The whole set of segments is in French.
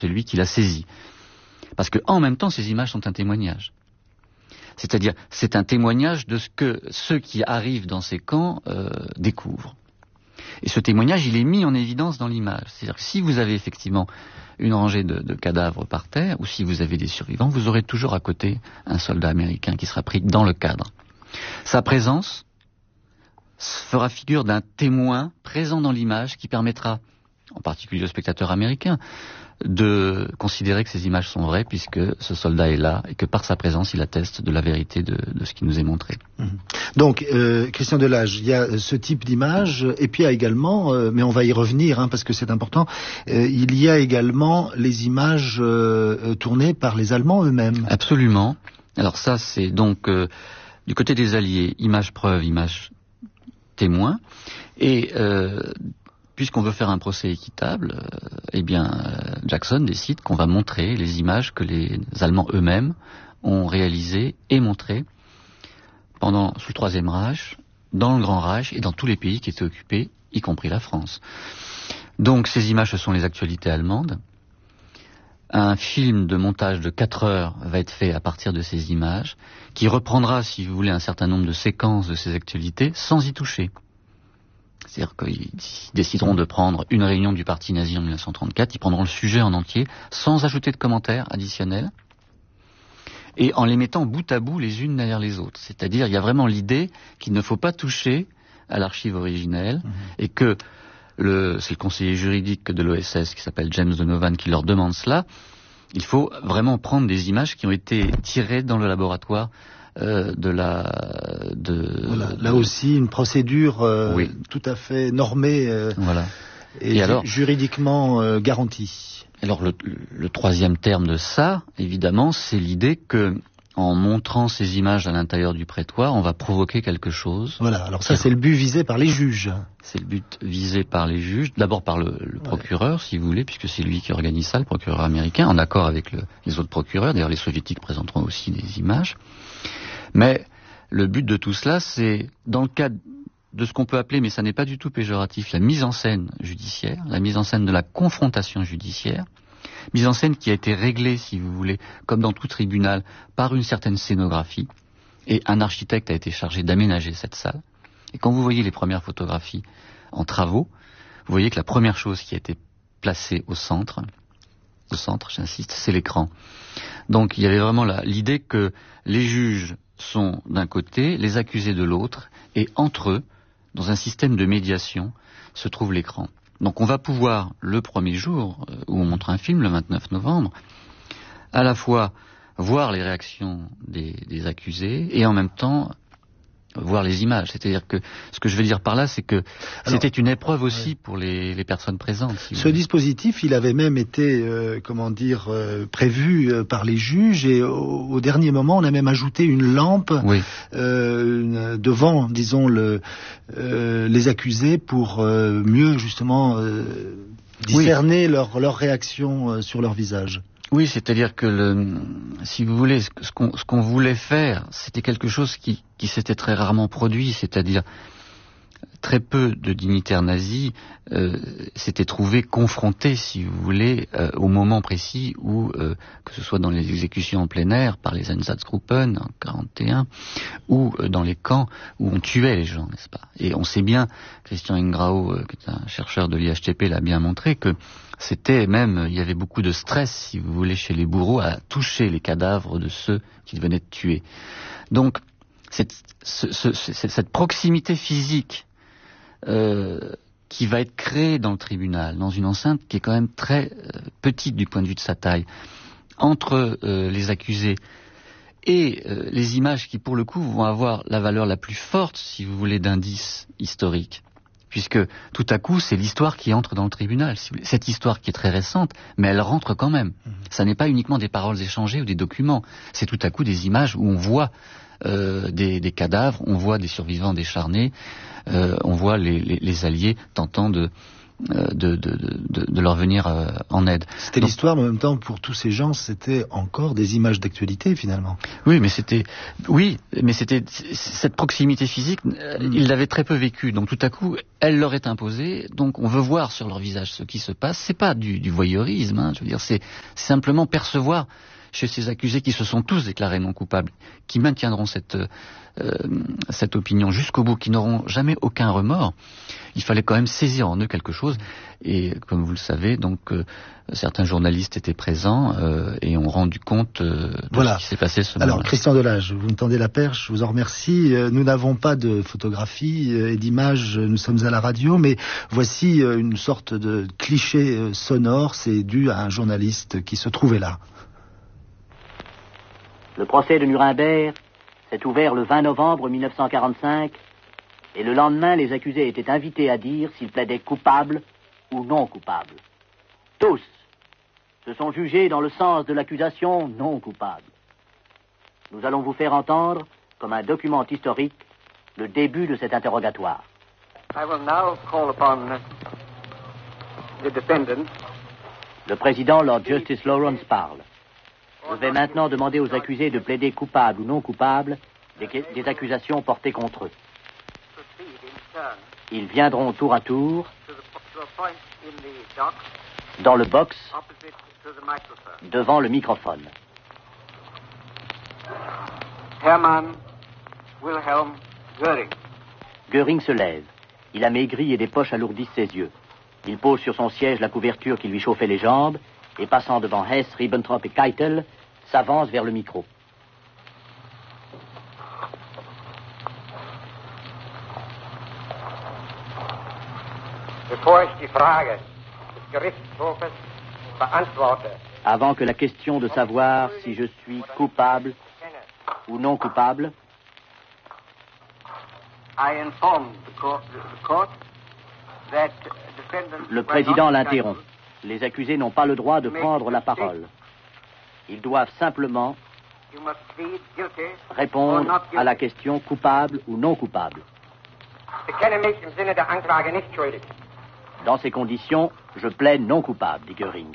celui qui l'a saisi. Parce que en même temps, ces images sont un témoignage. C'est-à-dire, c'est un témoignage de ce que ceux qui arrivent dans ces camps découvrent. Et ce témoignage, il est mis en évidence dans l'image. C'est-à-dire que si vous avez effectivement une rangée de cadavres par terre, ou si vous avez des survivants, vous aurez toujours à côté un soldat américain qui sera pris dans le cadre. Sa présence fera figure d'un témoin présent dans l'image qui permettra, en particulier au spectateur américain, de considérer que ces images sont vraies puisque ce soldat est là et que par sa présence il atteste de la vérité de ce qui nous est montré. Donc, Christian Delage, il y a ce type d'image et puis il y a également, mais on va y revenir parce que c'est important, il y a également les images tournées par les Allemands eux-mêmes. Absolument. Alors ça c'est donc du côté des Alliés, image preuve, image témoin et puisqu'on veut faire un procès équitable, Jackson décide qu'on va montrer les images que les Allemands eux-mêmes ont réalisées et montrées sous le Troisième Reich, dans le Grand Reich et dans tous les pays qui étaient occupés, y compris la France. Donc ces images, ce sont les actualités allemandes. Un film de montage de 4 heures va être fait à partir de ces images, qui reprendra, si vous voulez, un certain nombre de séquences de ces actualités sans y toucher. C'est-à-dire qu'ils décideront de prendre une réunion du parti nazi en 1934, ils prendront le sujet en entier, sans ajouter de commentaires additionnels, et en les mettant bout à bout les unes derrière les autres. C'est-à-dire, il y a vraiment l'idée qu'il ne faut pas toucher à l'archive originelle, et que c'est le conseiller juridique de l'OSS qui s'appelle James Donovan qui leur demande cela. Il faut vraiment prendre des images qui ont été tirées dans le laboratoire Là aussi une procédure oui. tout à fait normée et alors, juridiquement garantie. Alors le troisième terme de ça, évidemment, c'est l'idée que en montrant ces images à l'intérieur du prétoire, on va provoquer quelque chose. Voilà, alors ça c'est le but visé par les juges. C'est le but visé par les juges, d'abord par le procureur, si vous voulez, puisque c'est lui qui organise ça, le procureur américain, en accord avec les autres procureurs. D'ailleurs, les soviétiques présenteront aussi des images. Mais le but de tout cela, c'est, dans le cadre de ce qu'on peut appeler, mais ça n'est pas du tout péjoratif, la mise en scène judiciaire, la mise en scène de la confrontation judiciaire, mise en scène qui a été réglée, si vous voulez, comme dans tout tribunal, par une certaine scénographie, et un architecte a été chargé d'aménager cette salle. Et quand vous voyez les premières photographies en travaux, vous voyez que la première chose qui a été placée au centre, j'insiste, c'est l'écran. Donc il y avait vraiment l'idée que les juges sont d'un côté, les accusés de l'autre, et entre eux, dans un système de médiation, se trouve l'écran. Donc on va pouvoir, le premier jour où on montre un film, le 29 novembre, à la fois voir les réactions des accusés et en même temps voir les images. C'est-à-dire que ce que je veux dire par là, c'est que c'était une épreuve aussi pour les personnes présentes. Ce dispositif, il avait même été, prévu par les juges et au dernier moment, on a même ajouté une lampe devant, disons, les accusés pour mieux justement discerner leur réaction sur leur visage. Oui, c'est-à-dire que si vous voulez, ce qu'on voulait faire, c'était quelque chose qui s'était très rarement produit, c'est-à-dire très peu de dignitaires nazis s'étaient trouvés confrontés, si vous voulez, au moment précis où, que ce soit dans les exécutions en plein air par les Einsatzgruppen en 1941, ou dans les camps où on tuait les gens, n'est-ce pas? Et on sait bien, Christian Ingrao, qui est un chercheur de l'IHTP, l'a bien montré, que il y avait beaucoup de stress, si vous voulez, chez les bourreaux à toucher les cadavres de ceux qu'ils venaient de tuer. Donc, cette proximité physique qui va être créée dans le tribunal, dans une enceinte qui est quand même très petite du point de vue de sa taille, entre les accusés et les images qui, pour le coup, vont avoir la valeur la plus forte, si vous voulez, d'indice historique. Puisque tout à coup, c'est l'histoire qui entre dans le tribunal. Cette histoire qui est très récente, mais elle rentre quand même. Ça n'est pas uniquement des paroles échangées ou des documents. C'est tout à coup des images où on voit des cadavres, on voit des survivants décharnés, on voit les alliés tentant de de leur venir en aide. C'était l'histoire, mais en même temps, pour tous ces gens, c'était encore des images d'actualité, finalement. Oui, mais c'était cette proximité physique, ils l'avaient très peu vécue. Donc tout à coup, elle leur est imposée. Donc on veut voir sur leur visage ce qui se passe. C'est pas du voyeurisme, hein, je veux dire, c'est simplement percevoir chez ces accusés qui se sont tous déclarés non coupables, qui maintiendront cette opinion jusqu'au bout, qui n'auront jamais aucun remords. Il fallait quand même saisir en eux quelque chose. Et comme vous le savez, donc certains journalistes étaétaient présents et ont rendu compte de ce qui s'est passé ce moment-là. Alors, Christian Delage, vous me tendez la perche, je vous en remercie. Nous n'avons pas de photographie et d'images, nous sommes à la radio, mais voici une sorte de cliché sonore, c'est dû à un journaliste qui se trouvait là. Le procès de Nuremberg s'est ouvert le 20 novembre 1945 et le lendemain, les accusés étaient invités à dire s'ils plaidaient coupables ou non coupables. Tous se sont jugés dans le sens de l'accusation non coupable. Nous allons vous faire entendre, comme un document historique, le début de cet interrogatoire. I will now call upon the defendant. Le président Lord Justice Lawrence parle. Je vais maintenant demander aux accusés de plaider coupables ou non coupables des accusations portées contre eux. Ils viendront tour à tour dans le box devant le microphone. Hermann Wilhelm Göring. Göring se lève. Il a maigri et des poches alourdissent ses yeux. Il pose sur son siège la couverture qui lui chauffait les jambes et passant devant Hess, Ribbentrop et Keitel, s'avance vers le micro. Avant que la question de savoir si je suis coupable ou non coupable, le président l'interrompt. Les accusés n'ont pas le droit de prendre la parole. Ils doivent simplement répondre à la question coupable ou non coupable. Dans ces conditions, je plaide non coupable, dit Göring.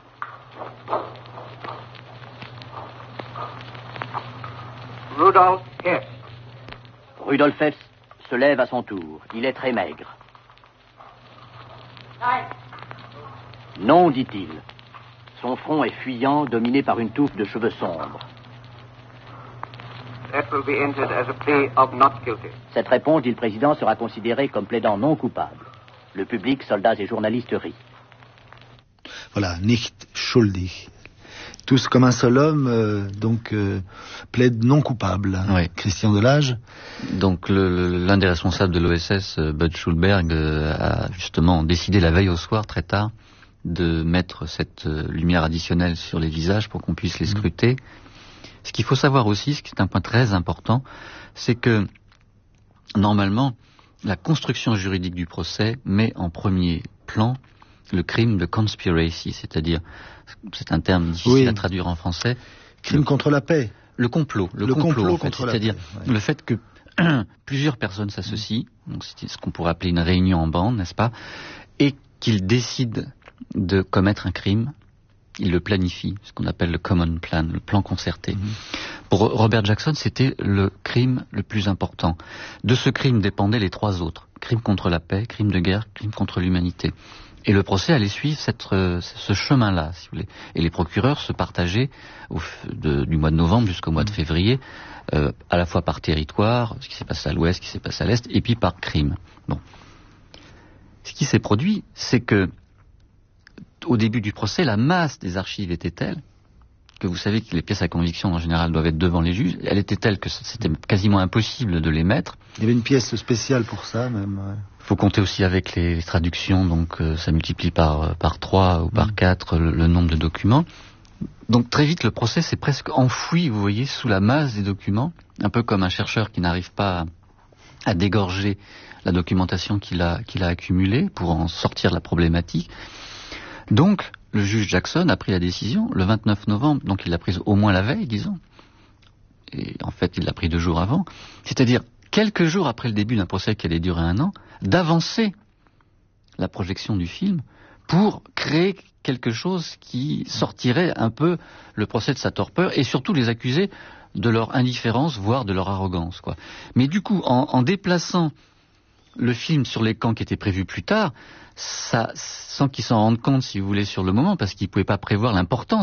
Rudolf Hess se lève à son tour. Il est très maigre. Non, dit-il. Son front est fuyant, dominé par une touffe de cheveux sombres. Cette réponse, dit le président, sera considérée comme plaidant non coupable. Le public, soldats et journalistes rient. Voilà, nicht schuldig. Tous comme un seul homme, plaident non coupable. Oui. Christian Delage. Donc l'un des responsables de l'OSS, Bud Schulberg, a justement décidé la veille au soir, très tard, de mettre cette lumière additionnelle sur les visages pour qu'on puisse les scruter. Ce qu'il faut savoir aussi, ce qui est un point très important, c'est que normalement, la construction juridique du procès met en premier plan le crime de conspiracy, c'est-à-dire, c'est un terme difficile à traduire en français. Crime contre la paix. Le complot en fait, c'est-à-dire le fait que plusieurs personnes s'associent, donc c'est ce qu'on pourrait appeler une réunion en bande, n'est-ce pas, et qu'ils décident de commettre un crime, ils le planifient, ce qu'on appelle le common plan, le plan concerté. Pour Robert Jackson, c'était le crime le plus important. De ce crime dépendaient les trois autres. Crime contre la paix, crime de guerre, crime contre l'humanité. Et le procès allait suivre ce chemin-là, si vous voulez. Et les procureurs se partageaient du mois de novembre jusqu'au mois de février, à la fois par territoire, ce qui s'est passé à l'ouest, ce qui s'est passé à l'est, et puis par crime. Bon. Ce qui s'est produit, c'est que au début du procès, la masse des archives était telle que vous savez que les pièces à conviction en général doivent être devant les juges. Elle était telle que c'était quasiment impossible de les mettre. Il y avait une pièce spéciale pour ça même. Ouais. Il faut compter aussi avec les traductions, donc ça multiplie par 3 ou par 4 le nombre de documents. Donc très vite le procès s'est presque enfoui, vous voyez, sous la masse des documents, un peu comme un chercheur qui n'arrive pas à dégorger la documentation qu'il a accumulée pour en sortir la problématique. Donc, le juge Jackson a pris la décision le 29 novembre, donc il l'a prise au moins la veille, disons, et en fait il l'a pris 2 jours avant, c'est-à-dire quelques jours après le début d'un procès qui allait durer 1 an, d'avancer la projection du film pour créer quelque chose qui sortirait un peu le procès de sa torpeur et surtout les accuser de leur indifférence, voire de leur arrogance, quoi. Mais du coup, en déplaçant le film sur les camps qui était prévu plus tard, ça, sans qu'ils s'en rendent compte, si vous voulez, sur le moment, parce qu'ils ne pouvaient pas prévoir l'importance